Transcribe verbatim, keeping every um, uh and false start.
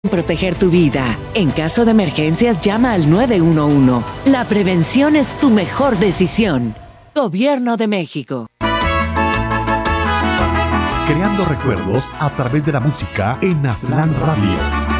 Proteger tu vida. En caso de emergencias, llama al nueve uno uno. La prevención es tu mejor decisión. Gobierno de México. Creando recuerdos a través de la música en Aslan Radio.